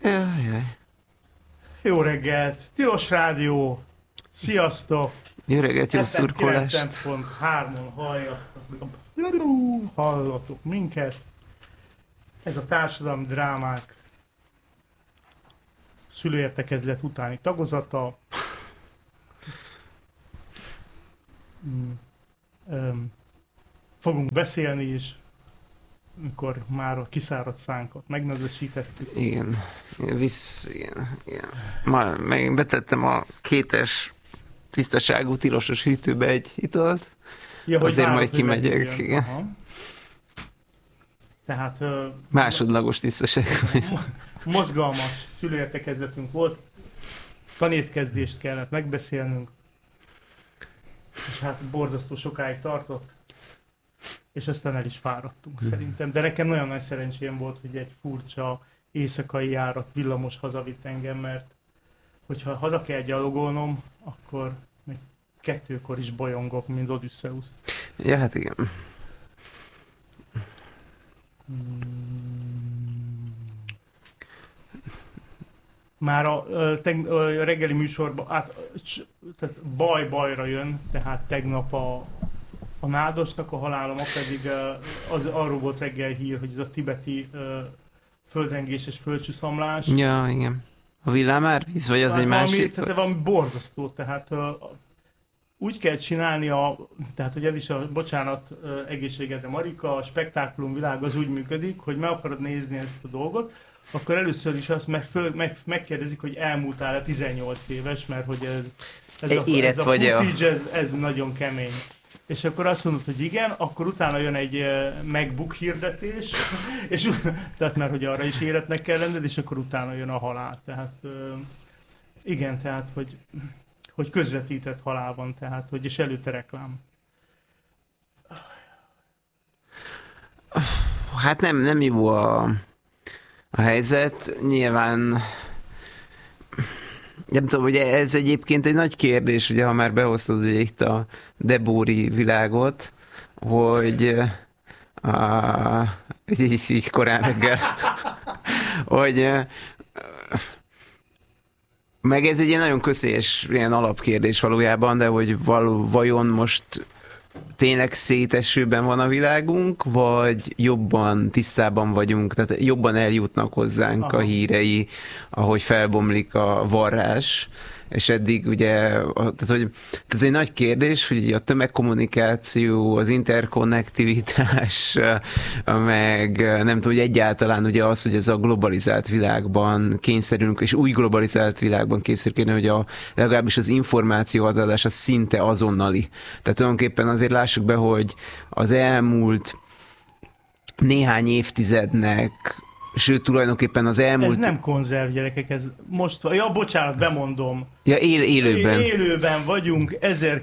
Jaj. Jó reggelt! Tilos Rádió! Sziasztok! Jó reggelt, jó szurkolást! 90.3-on hallgatok minket. Ez a társadalmi drámák szülőértekezlet utáni tagozata. Fogunk beszélni is, mikor már a kiszáradt szánkat megnezesítettük. Igen. Ma megint betettem a 2-es tisztaságú tilosos hűtőbe egy italt. Ja, azért majd kimegyek. Igen. Aha. Tehát... másodlagos tisztaságú. Mozgalmas szülőértekezletünk volt. Tanévkezdést kellett megbeszélnünk. És hát borzasztó sokáig tartott. És aztán el is fáradtunk szerintem. De nekem nagyon nagy szerencsém volt, hogy egy furcsa éjszakai járat villamos hazavitt engem, mert hogyha haza kell gyalogolnom, akkor még 2-kor is bolyongok, mint Odysseus. Ja, hát igen. Már a reggeli műsorban tehát baj-bajra jön, tehát tegnap a nádosnak a halála, ma pedig arról volt reggel hír, hogy ez a tibeti földrengés és földcsúszamlás. Ja, igen. A villámárvíz, vagy az hát egy másik? Tehát valami borzasztó, tehát úgy kell csinálni, tehát hogy ez is bocsánat, egészségedre Marika, a spektákulum világ az úgy működik, hogy meg akarod nézni ezt a dolgot, akkor először is azt megkérdezik, hogy elmúltál-e 18 éves, mert hogy ez a footage, ez nagyon kemény. És akkor azt mondod, hogy igen, akkor utána jön egy MacBook hirdetés, és, tehát mert hogy arra is életnek kell lenned, és akkor utána jön a halál. Tehát igen, tehát hogy közvetített halál van, tehát hogy és előtte reklám. Hát nem jó a helyzet, nyilván nem tudom, ugye ez egyébként egy nagy kérdés, ugye, ha már behoztad ugye itt a Debóri világot, hogy így korán reggel, hogy meg ez egy ilyen nagyon közös ilyen alapkérdés valójában, de hogy vajon most tényleg szétesőben van a világunk, vagy jobban tisztában vagyunk, tehát jobban eljutnak hozzánk a hírei, ahogy felbomlik a varrás, és eddig ugye, tehát ez egy nagy kérdés, hogy a tömegkommunikáció, az interkonnektivitás, meg nem tudom, hogy egyáltalán ugye az, hogy ez a globalizált világban kényszerülünk, és új globalizált világban kényszerülünk, hogy legalábbis az információadás az szinte azonnali. Tehát tulajdonképpen azért lássuk be, hogy az elmúlt néhány évtizednek, sőt, tulajdonképpen az elmúlt... Ez nem konzerv, gyerekek, ez most... Ja, bocsánat, bemondom. Ja, élőben. Élőben vagyunk,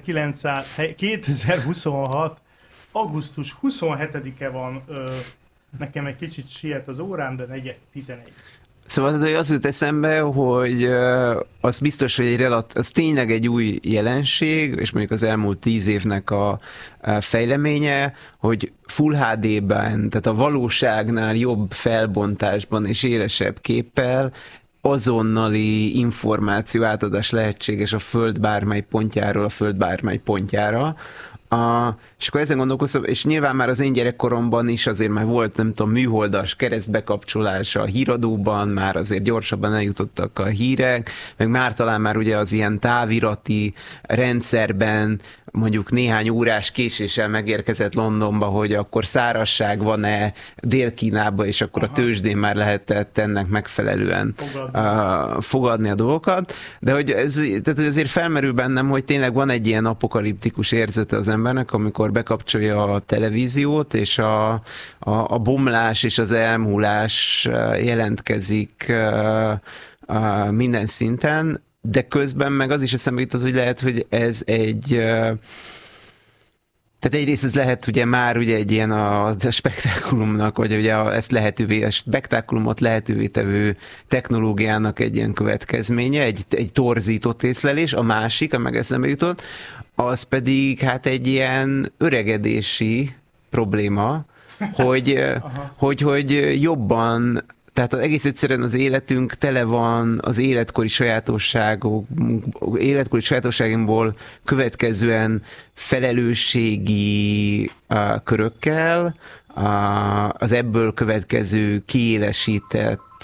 2026, augusztus 27-e van, nekem egy kicsit siet az órán, de 4:11. Szóval az jut eszembe, hogy az biztos, hogy az tényleg egy új jelenség, és mondjuk az elmúlt 10 évnek a fejleménye, hogy Full HD-ben, tehát a valóságnál jobb felbontásban és élesebb képpel azonnali információ átadás lehetséges a Föld bármely pontjáról a Föld bármely pontjára. És akkor ezen gondolkoztam, és nyilván már az én gyerekkoromban is azért már volt, nem tudom, műholdas keresztbekapcsolása a híradóban, már azért gyorsabban eljutottak a hírek, meg már talán már ugye az ilyen távirati rendszerben mondjuk néhány órás késéssel megérkezett Londonba, hogy akkor szárazság van-e Dél-Kínában, és akkor a tőzsdén már lehetett ennek megfelelően fogadni a dolgokat. De hogy tehát azért felmerül bennem, hogy tényleg van egy ilyen apokaliptikus érzete az embernek, amikor bekapcsolja a televíziót, és a bomlás és az elmúlás jelentkezik minden szinten, de közben meg az is eszembe jutott, hogy lehet, hogy ez egy... Tehát egyrészt ez lehet ugye már ugye egy ilyen a spektákulumnak, vagy ugye a spektákulumot lehetővé tevő technológiának egy ilyen következménye, egy torzított észlelés, a másik, amely eszembe jutott, az pedig hát egy ilyen öregedési probléma, hogy jobban, Tehát egész egyszerűen az életünk tele van az életkori sajátosságokból következően felelősségi körökkel, az ebből következő kiélesített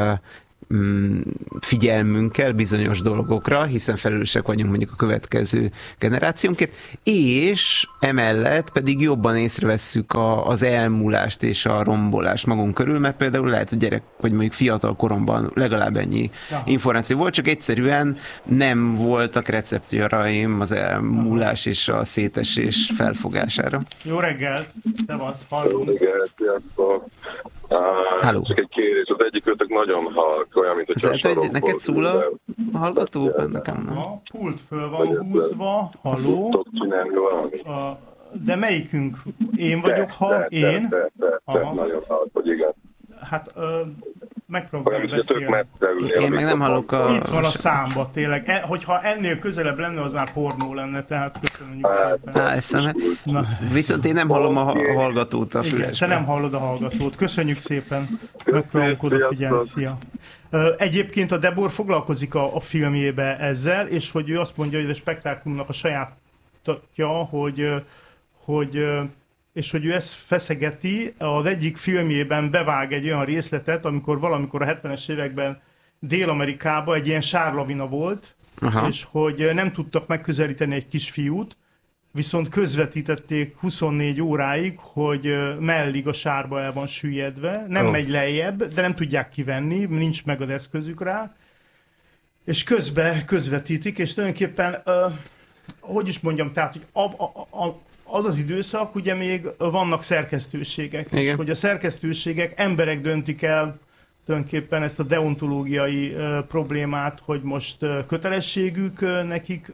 figyelmünkkel bizonyos dolgokra, hiszen felelősek vagyunk mondjuk a következő generációnkért, és emellett pedig jobban észrevesszük az elmúlást és a rombolást magunk körül, mert például lehet, hogy mondjuk fiatal koromban legalább ennyi információ volt, csak egyszerűen nem voltak receptjaraim az elmúlás és a szétesés felfogására. Jó reggelt! Szevasz, hallunk! Jó reggelt, sziasztok! Csak egy kérés, az egyikőtök nagyon halk, olyan, mint a hogy neked szól a hallgató? Nekem nem. A pult föl van húzva, halló. Tudtok csinálni valami? De melyikünk? Én vagyok, én? Nagyon halk, hogy igen. Hát megpróbálom beszélni. Én meg nem hallok Itt van a számba tényleg. Hogyha ennél közelebb lenne, az már pornó lenne, tehát köszönjük szépen. Viszont én nem hallom a hallgatót a fülesben. Te nem hallod a hallgatót. Köszönjük szépen. Megpróbálunk odafigyelni. Szia. Egyébként a Debor foglalkozik a filmjébe ezzel, és hogy ő azt mondja, hogy a spektáklumnak a sajátja, hogy és hogy ő ezt feszegeti, az egyik filmjében bevág egy olyan részletet, amikor valamikor a 70-es években Dél-Amerikában egy ilyen sárlavina volt, és hogy nem tudtak megközelíteni egy kisfiút, viszont közvetítették 24 óráig, hogy mellig a sárba el van süllyedve, nem megy lejjebb, de nem tudják kivenni, nincs meg az eszközük rá, és közben közvetítik, és tulajdonképpen, hogy is mondjam, tehát, hogy az az időszak, ugye még vannak szerkesztőségek, és hogy a szerkesztőségek, emberek döntik el tulajdonképpen ezt a deontológiai problémát, hogy most kötelességük nekik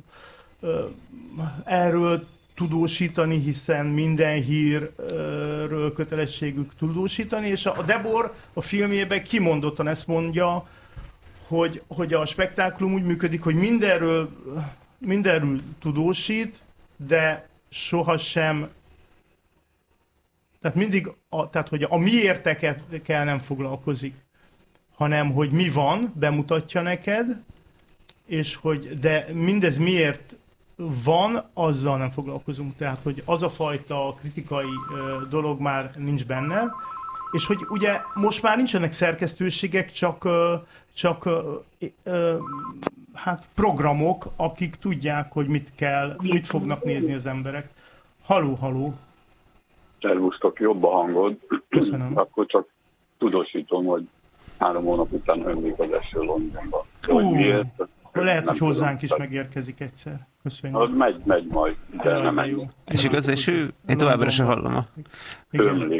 erről tudósítani, hiszen minden hírről kötelességük tudósítani, és a Debor a filmjében kimondottan ezt mondja, hogy a spektáklum úgy működik, hogy mindenről tudósít, de sohasem, tehát mindig, tehát hogy a miértekkel nem foglalkozik, hanem hogy mi van, bemutatja neked, és hogy de mindez miért van, azzal nem foglalkozunk. Tehát, hogy az a fajta kritikai dolog már nincs benne, és hogy ugye most már nincsenek szerkesztőségek, csak hát programok, akik tudják, hogy mit fognak nézni az emberek. Haló. Szervusztok, jobb a hangod. Köszönöm. Akkor csak tudósítom, hogy 3 hónap után ömlik az eső Londonban. Lehet, hogy hozzánk is megérkezik egyszer. Köszönjük. Az megy majd, de nem ennyi. És igaz eső? Én továbbra sem hallom. Ömlik.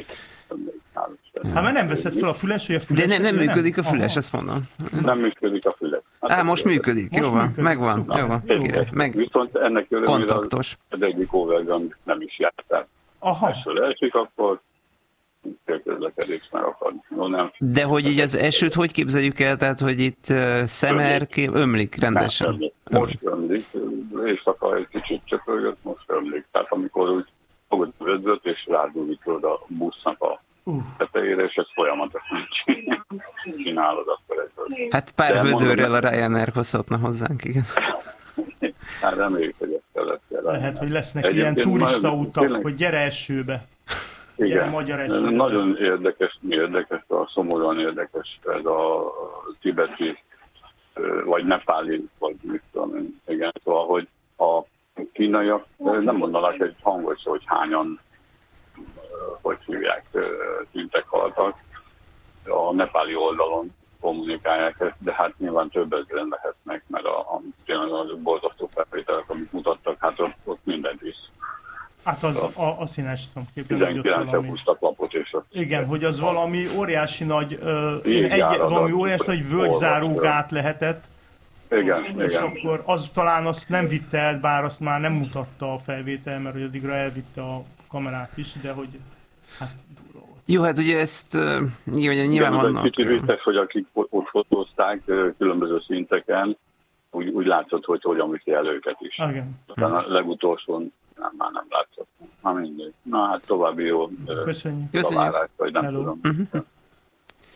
Hát mert nem veszed fel a füles, hogy a füles... De nem működik a füles, azt mondom. Nem működik a füles. Most működik. Jó van, megvan. Jó van. Viszont ennek örömére az egyik overgang nem is jártál. Eső esik, akkor közlekedés meg akar. De hogy így az esőt hogy képzeljük el? Tehát, hogy itt ömlik rendesen? Most ömlik. Éjszaka egy kicsit csöpörgött, most ömlik. Tehát amikor úgy fogod a vödröt, és rádúlik a busznak a tetejére, és ezt folyamatosan csinálod akkor egyből. Hát pár vödörrel a Ryanair hozhatna hozzánk, igen. Hát reméljük, hogy ezt kellett. Lehet, hogy lesznek ilyen turista utak, hogy gyere esőbe. Igen, nagyon érdekes, szomorúan érdekes ez a tibeti, vagy nepáli, vagy mit tudom én, igen, szóval, hogy a kínaiak nem mondanak egy hangos, hogy hányan, hogy hívják, tűntek, haltak. A nepáli oldalon kommunikálják ezt, de hát nyilván több ezeren lehetnek, mert tényleg a borzasztó felvételek, amit mutattak, hát ott mindent is. Hát azt én el sem tudom képzelni, hogy ott valami... lapot és igen, hogy az valami óriási nagy, valami óriási nagy völgyzárógát lehetett. Igen, és akkor az talán azt nem vitte el, bár azt már nem mutatta a felvétel, mert hogy addigra elvitte a kamerát is, de hogy hát durva volt. Jó, hát ugye ezt nyilván vannak... Egy kicsit vicces, hogy akik ott fotózták különböző szinteken, úgy látszott, hogy hogyan viszi el őket is. Igen. Aztán a legutolsón már nem látszott. Mindegy. Na hát további jó találás, vagy nem tudom.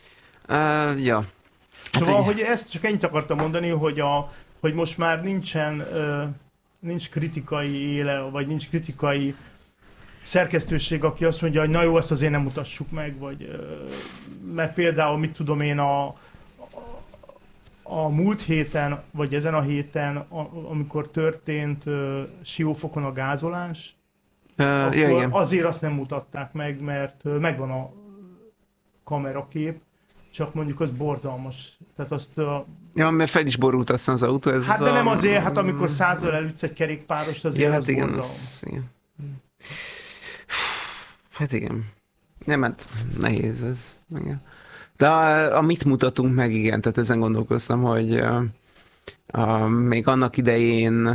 Ja. Szóval, hát, hogy ezt csak ennyit akartam mondani, hogy most már nincs kritikai éle, vagy nincs kritikai szerkesztőség, aki azt mondja, hogy na jó, ezt azért nem mutassuk meg, vagy mert például, mit tudom én, a múlt héten, vagy ezen a héten, amikor történt Siófokon a gázolás, akkor igen. Azért azt nem mutatták meg, mert megvan a kamerakép, csak mondjuk az borzalmas. Tehát azt ja, mert fel is borult aztán az autó. Ez hát de nem azért, hát amikor 100-zal elütsz egy kerékpárost, azért ja, hát az igen, borzalom. Hát igen. Nem, hát nehéz ez. Igen. De amit mutatunk meg, igen, tehát ezen gondolkoztam, hogy még annak idején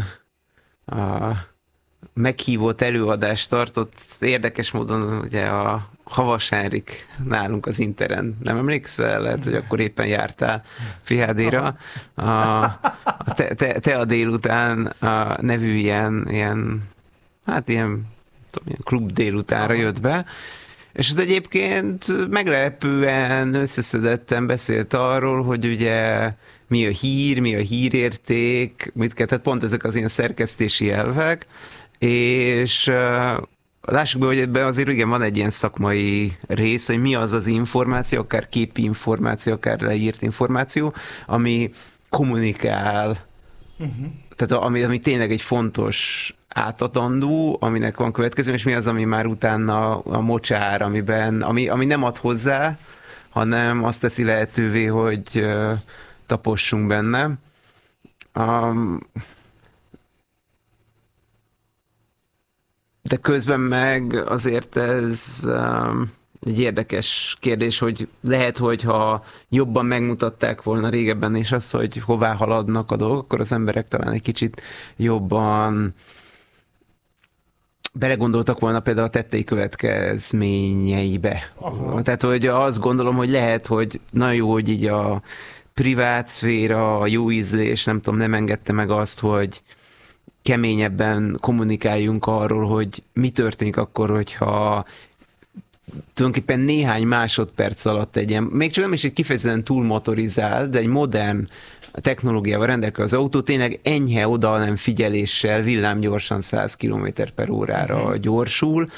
meghívott előadást tartott, érdekes módon ugye a Havas Henrik nálunk az Interen. Nem emlékszel? Lehet, hogy akkor éppen jártál PHD-ra. A Te a délután nevű ilyen klub délutánra jött be, és ez egyébként meglepően összeszedetten beszélt arról, hogy ugye mi a hír, mi a hírérték, mit kell, tehát pont ezek az ilyen szerkesztési elvek, és lássuk be, hogy ebben azért igen van egy ilyen szakmai rész, hogy mi az az információ, akár képi információ, akár leírt információ, ami kommunikál, tehát ami tényleg egy fontos átadandó, aminek van következő, és mi az, ami már utána a mocsár, ami nem ad hozzá, hanem azt teszi lehetővé, hogy tapossunk benne. De közben meg azért ez egy érdekes kérdés, hogy lehet, hogyha jobban megmutatták volna régebben is azt, hogy hová haladnak a dolgok, akkor az emberek talán egy kicsit jobban belegondoltak volna például a tettei következményeibe. Aha. Tehát, hogy azt gondolom, hogy lehet, hogy nagyon jó, hogy így a privát szféra, a jó ízlés, nem tudom, nem engedte meg azt, hogy keményebben kommunikáljunk arról, hogy mi történik akkor, hogyha tulajdonképpen néhány másodperc alatt egy ilyen, még csak nem is egy kifejezetten túlmotorizált, de egy modern technológiával rendelkező az autó tényleg enyhe oda nem figyeléssel villámgyorsan 100 km/h gyorsul,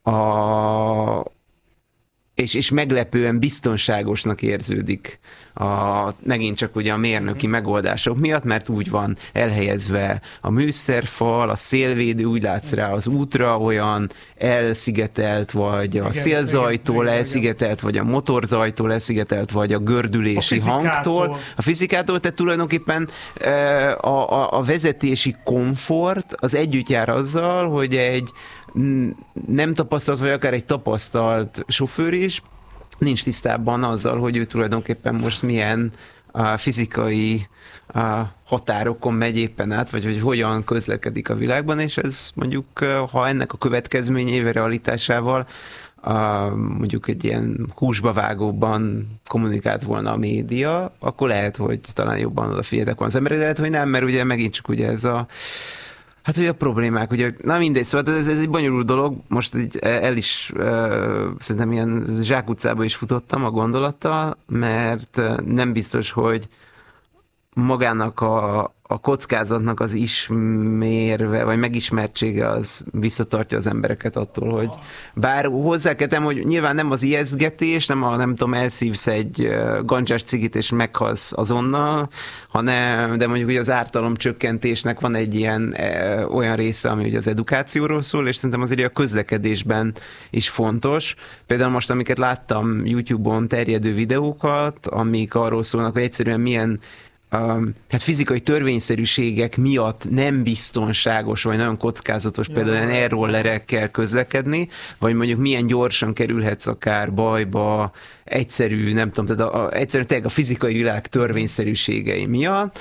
és meglepően biztonságosnak érződik megint csak ugye a mérnöki megoldások miatt, mert úgy van elhelyezve a műszerfal, a szélvédő, úgy látsz rá az útra, olyan elszigetelt, vagy a szélzajtól elszigetelt, vagy a motorzajtól elszigetelt, vagy a gördülési hangtól, a fizikától, tehát tulajdonképpen a vezetési komfort az együtt jár azzal, hogy egy nem tapasztalt, vagy akár egy tapasztalt sofőr is nincs tisztában azzal, hogy ő tulajdonképpen most milyen fizikai határokon megy éppen át, vagy hogy hogyan közlekedik a világban, és ez mondjuk, ha ennek a következményével, realitásával mondjuk egy ilyen húsba vágóban kommunikált volna a média, akkor lehet, hogy talán jobban odafigyeltek volna az emberek, de lehet, hogy nem, mert ugye megint csak ugye ez hát ugye a problémák, ugye, na mindegy, szóval ez egy bonyolult dolog, most is szerintem ilyen zsákutcába is futottam a gondolattal, mert nem biztos, hogy magának a kockázatnak az ismérve, vagy megismertsége az visszatartja az embereket attól, hogy bár hozzá kell tenni, hogy nyilván nem az ijesztgetés, nem tudom, elszívsz egy gandzsás cigit és meghalsz azonnal, de mondjuk ugye az ártalomcsökkentésnek van egy ilyen olyan része, ami ugye az edukációról szól, és szerintem azért a közlekedésben is fontos. Például most, amiket láttam YouTube-on terjedő videókat, amik arról szólnak, hogy egyszerűen milyen hát fizikai törvényszerűségek miatt nem biztonságos, vagy nagyon kockázatos például ilyen air-rollerekkel közlekedni, vagy mondjuk milyen gyorsan kerülhetsz akár bajba, egyszerű, nem tudom, tehát egyszerűen tényleg a fizikai világ törvényszerűségei miatt,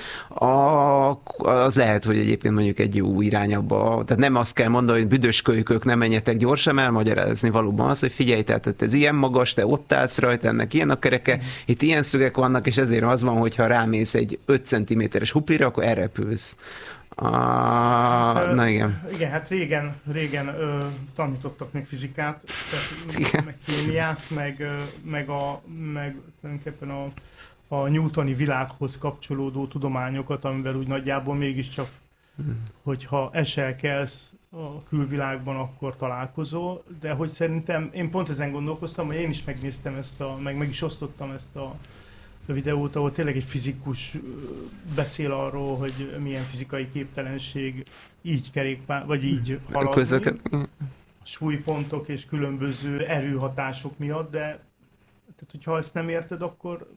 az lehet, hogy egyébként mondjuk egy jó irányba. Tehát nem azt kell mondani, hogy büdös kölykök, nem menjetek gyorsan, elmagyarázni valóban az, hogy figyelj, tehát ez ilyen magas, te ott állsz rajta, ennek ilyen a kereke, itt ilyen szögek vannak, és ezért az van, hogyha rámész egy 5 cm-es huplira, akkor elrepülsz. Na igen. Igen, hát régen tanítottak még fizikát, meg kémiát, meg tulajdonképpen a newtoni világhoz kapcsolódó tudományokat, amivel úgy nagyjából mégiscsak, hogyha eselkelsz a külvilágban, akkor találkozol, de hogy szerintem én pont ezen gondolkoztam, hogy én is megnéztem meg is osztottam ezt a videót, ahol tényleg egy fizikus beszél arról, hogy milyen fizikai képtelenség így kerékpár, vagy így haladni, súlypontok és különböző erőhatások miatt, de tehát, hogyha ezt nem érted, akkor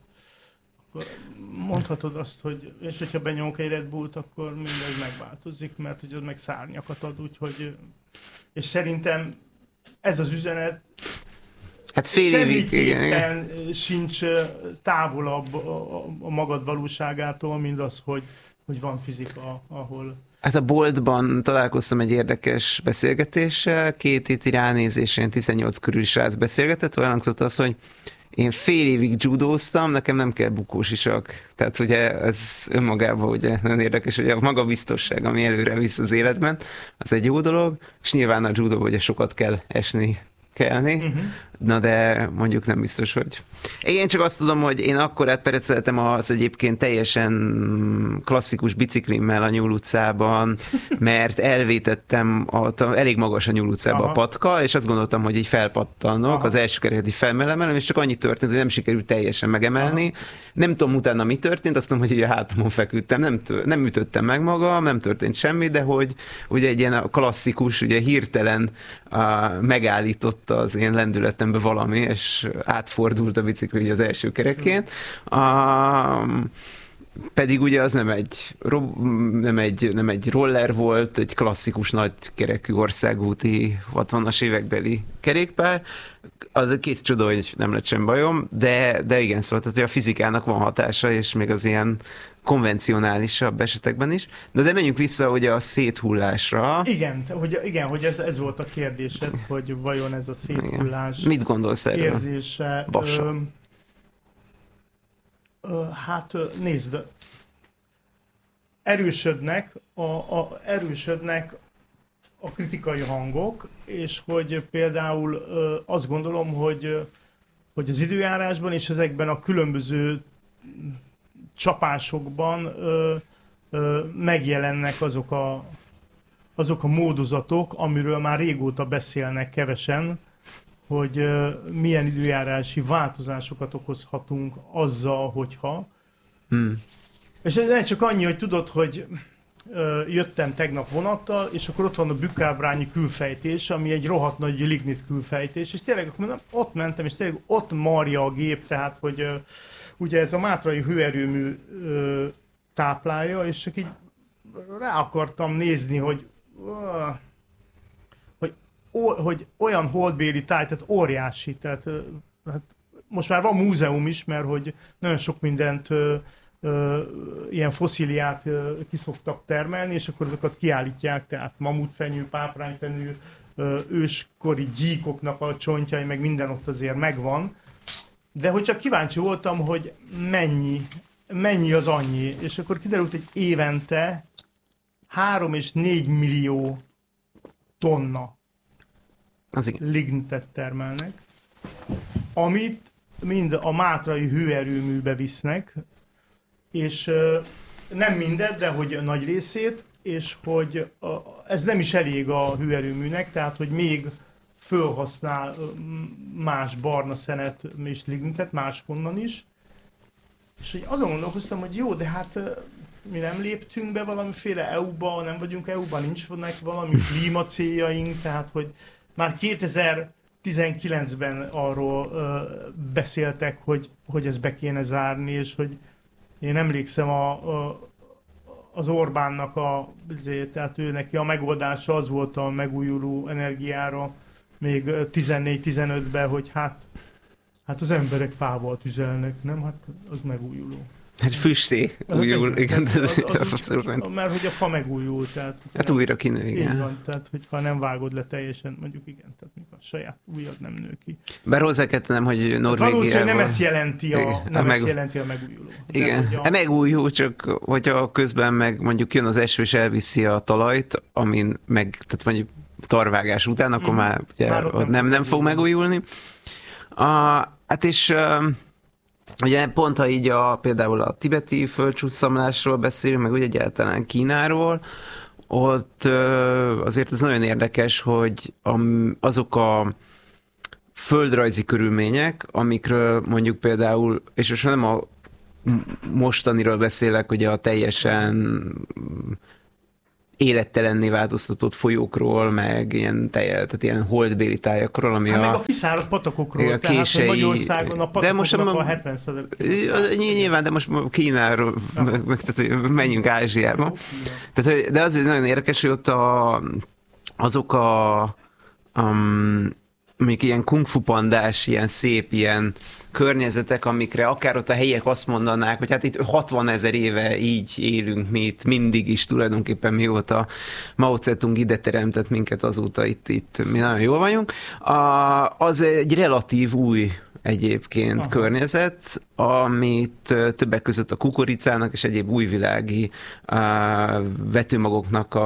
mondhatod azt, hogy és hogyha benyomok egy Red Bullt, akkor mindez megváltozik, mert hogy az meg szárnyakat ad, úgyhogy és szerintem ez az üzenet hát fél évig semmiképpen sincs távolabb a magad valóságától, mint az, hogy van fizika, ahol... Hát a boltban találkoztam egy érdekes beszélgetéssel, 2 héti ránézésén 18 körül srác beszélgetett, olyan hangzott az, hogy én fél évig judóztam, nekem nem kell bukósisak. Tehát ugye ez önmagában ugye nagyon érdekes, hogy a magabiztosság, ami előre visz az életben, az egy jó dolog, és nyilván a judóban ugye sokat kell esni, kelni, na de mondjuk nem biztos, hogy... Én csak azt tudom, hogy én akkor átpereceltem az egyébként teljesen klasszikus biciklimmel a Nyúl utcában, mert elvétettem, elég magas a Nyúl utcában a patka, és azt gondoltam, hogy így felpattanok, az első kerületi felmelemelem, és csak annyi történt, hogy nem sikerült teljesen megemelni. Nem tudom utána mi történt, azt tudom, hogy a hátamon feküdtem, nem ütöttem meg magam, nem történt semmi, de hogy ugye egy ilyen klasszikus, ugye hirtelen megállította az én lendületembe valami, és átfordult a bicikli az első kerekén. Pedig ugye az nem egy roller volt, egy klasszikus nagy kerekű országúti 60-as évekbeli kerékpár. Az egy kész csoda, hogy nem lett sem bajom, de igen, szóval tehát, hogy a fizikának van hatása, és még az ilyen konvencionálisabb esetekben is. De menjünk vissza ugye a széthullásra. Igen, hogy ez volt a kérdésed, hogy vajon ez a széthullás mit gondolsz erről? Érzése. Hát nézd, erősödnek a kritikai hangok, és hogy például azt gondolom, hogy az időjárásban és ezekben a különböző csapásokban megjelennek azok a módozatok, amiről már régóta beszélnek kevesen, hogy milyen időjárási változásokat okozhatunk azzal, hogyha. És ez csak annyi, hogy tudod, hogy jöttem tegnap vonattal, és akkor ott van a Bükkábrányi külfejtés, ami egy rohadt nagy lignit külfejtés, és tényleg akkor ott mentem, és tényleg ott marja a gép, tehát hogy ugye ez a mátrai hőerőmű táplálja, és csak így rá akartam nézni, hogy olyan holdbéli táj, tehát óriási, tehát hát most már van múzeum is, mert hogy nagyon sok mindent, ilyen fosszíliát ki szoktak termelni, és akkor azokat kiállítják, tehát mamutfenyő, páprányfenyő, őskori gyíkoknak a csontjai, meg minden ott azért megvan. De hogy csak kíváncsi voltam, hogy mennyi az annyi, és akkor kiderült, hogy évente 3 és 4 millió tonna lignitet termelnek, amit mind a mátrai hőerőműbe visznek, és nem mindet, de hogy nagy részét, és hogy ez nem is elég a hőerőműnek, tehát hogy még fölhasznál más barna szenet és lignitet, máshonnan is. És hogy azon gondolkoztam, hogy jó, de hát mi nem léptünk be valamiféle EU-ba, nem vagyunk EU-ban, nincs valami klímacéljaink, tehát hogy már 2019-ben arról beszéltek, hogy ezt be kéne zárni, és hogy én emlékszem az Orbánnak tehát ő neki a megoldása az volt a megújuló energiára még 14-15-ben, hogy hát az emberek fával tüzelnek, nem? Hát az megújuló. Hát füsté újul, igen. Mert hogy a fa megújul, tehát... Hát újra kinő, igen. Így van, tehát hogyha nem vágod le teljesen, mondjuk igen, tehát még az saját újat nem nő ki. Bár hozzá kell tennem, hogy Norvégiában... Valószínűleg nem ezt jelenti a megújuló. Igen, megújuló, csak hogyha közben meg mondjuk jön az eső és elviszi a talajt, amin tehát mondjuk tarvágás után, akkor már, ugye, már nem fog megújulni. Hát és ugye pont, ha így például a tibeti földcsúcsomlásról beszélünk, meg ugye egyáltalán Kínáról, ott azért ez nagyon érdekes, hogy azok a földrajzi körülmények, amikről mondjuk például, és most nem a mostaniról beszélek, ugye a teljesen élettelenné változtatott folyókról, meg tehát ilyen holdbéli tájakról, ami meg a kiszáradt patakokról, a kései, tehát Magyarországon a patakoknak a 70%. Nyilván, de most Kínáról, tehát menjünk Ázsiába. Tehát, de azért nagyon érdekes, hogy ott azok mondjuk ilyen kung fu pandás, ilyen szép, ilyen környezetek, amikre akár ott a helyiek azt mondanák, hogy hát itt 60 000 éve így élünk mi itt, mindig is tulajdonképpen mióta Mao Zedong ide teremtett minket, azóta itt mi nagyon jól vagyunk. Az egy relatív új egyébként környezet, amit többek között a kukoricának és egyéb újvilági vetőmagoknak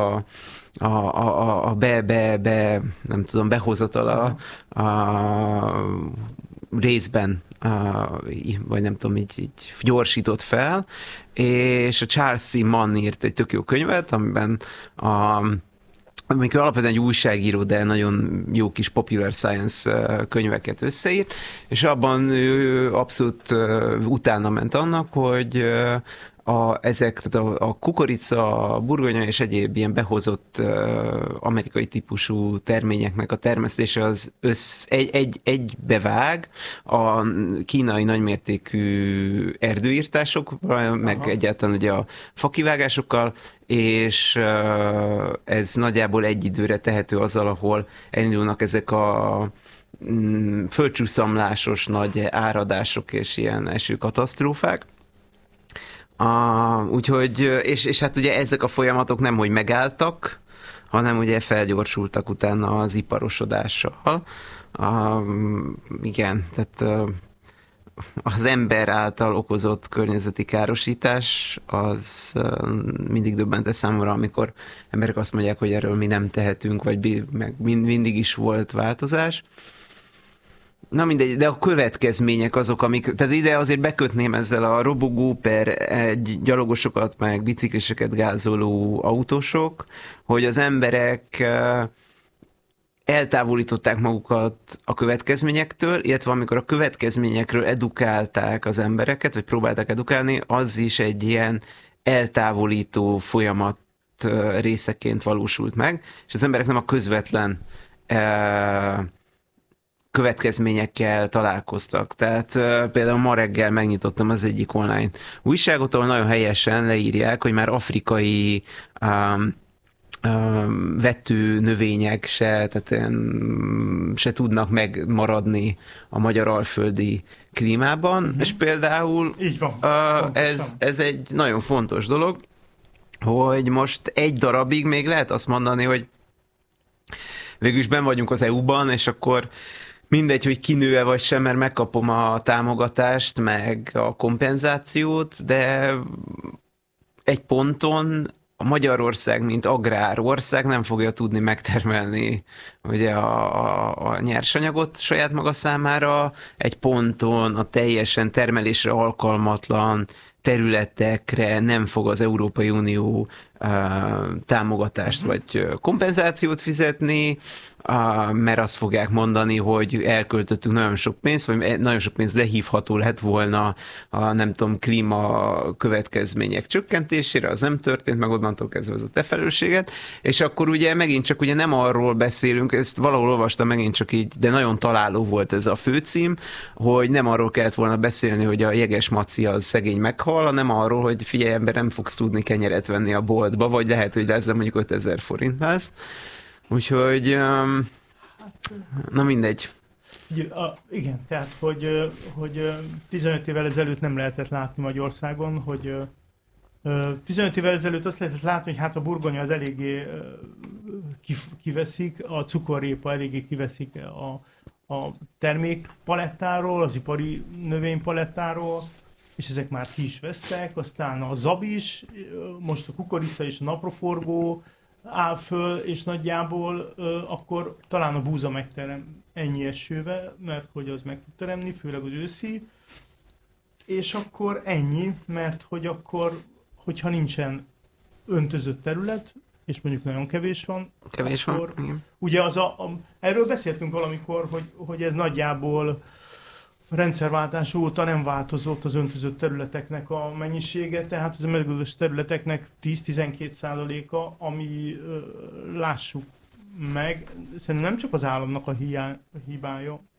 nem tudom, behozatala a részben, vagy nem tudom, így gyorsított fel, és a Charles C. Mann írt egy tök jó könyvet, amiben amikor alapvetően egy újságíró, de nagyon jó kis popular science könyveket összeírt, és abban ő abszolút utána ment annak, hogy ezek, tehát a kukorica, a burgonya és egyéb ilyen behozott amerikai típusú terményeknek a termesztése az egybevág a kínai nagymértékű erdőírtásokkal, meg egyáltalán ugye a fakivágásokkal, és ez nagyjából egy időre tehető azzal, ahol elindulnak ezek a földcsúszamlásos nagy áradások és ilyen esőkatasztrófák. Úgyhogy, és hát ugye ezek a folyamatok nem, hogy megálltak, hanem ugye felgyorsultak utána az iparosodással. Igen, tehát az ember által okozott környezeti károsítás az mindig döbbentes számomra, amikor emberek azt mondják, hogy erről mi nem tehetünk, vagy meg mindig is volt változás. Na mindegy, de a következmények azok, amik, tehát ide azért bekötném ezzel a robogó per gyalogosokat, meg bicikliseket gázoló autósok, hogy az emberek eltávolították magukat a következményektől, illetve amikor a következményekről edukálták az embereket, vagy próbálták edukálni, az is egy ilyen eltávolító folyamat részeként valósult meg, és az emberek nem a közvetlen következményekkel találkoztak. Tehát például ma reggel megnyitottam az egyik online újságot, ahol nagyon helyesen leírják, hogy már afrikai vető növények se tudnak megmaradni a magyar alföldi klímában, és például így van. Ez egy nagyon fontos dolog, hogy most egy darabig még lehet azt mondani, hogy végül is benn vagyunk az EU-ban, és akkor mindegy, hogy kinő-e vagy sem, mert megkapom a támogatást, meg a kompenzációt, de egy ponton a Magyarország, mint agrárország nem fogja tudni megtermelni ugye a nyersanyagot saját maga számára. Egy ponton a teljesen termelésre alkalmatlan területekre nem fog az Európai Unió támogatást vagy kompenzációt fizetni, mert azt fogják mondani, hogy elköltöttünk nagyon sok pénzt, vagy nagyon sok pénz lehívható lett volna a nem tudom, klíma következmények csökkentésére, az nem történt, meg onnantól kezdve az a te felelősséget, és akkor ugye megint csak ugye nem arról beszélünk, ezt valahol olvastam megint csak így, de nagyon találó volt ez a főcím, hogy nem arról kellett volna beszélni, hogy a jeges maci az szegény meghal, hanem arról, hogy figyelj ember, nem fogsz tudni kenyeret venni a boltba, vagy lehet, hogy lesz, de mondjuk 5000 forint lesz. Úgyhogy, na mindegy. Igen, tehát, hogy 15 évvel ezelőtt nem lehetett látni Magyarországon, hogy 15 évvel ezelőtt azt lehetett látni, hogy hát a burgonya az eléggé kiveszik, a cukorrépa eléggé kiveszik a termékpalettáról, az ipari növénypalettáról, és ezek már ki is vesztek, aztán a zab is, most a kukorica és a napraforgó áll föl, és nagyjából akkor talán a búza megterem ennyi esővel, mert hogy az meg tud teremni, főleg az őszi, és akkor ennyi, mert hogy akkor, hogyha nincsen öntözött terület, és mondjuk nagyon kevés van, akkor, van. Ugye erről beszéltünk valamikor, hogy ez nagyjából a rendszerváltás óta nem változott az öntözött területeknek a mennyisége, tehát az a mezőgazdasági területeknek 10-12%-a, ami lássuk meg, szerintem nem csak az államnak a hibája,